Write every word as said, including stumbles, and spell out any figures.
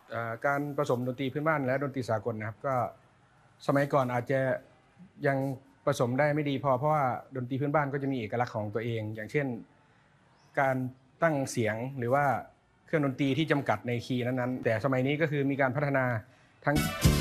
การผสมดนตรีพื้นบ้านและดนตรีสากลนะครับก็สมัยก่อนอาจจะยังผสมได้ไม่ดีพอเพราะว่าดนตรีพื้นบ้านก็จะมีเอกลักษณ์ของตัวเองอย่างเช่นการตั้งเสียงหรือว่าเครื่องดนตรีที่จำกัดในคีย์นั้นๆแต่สมัยนี้ก็คือมีการพัฒนาทั้ง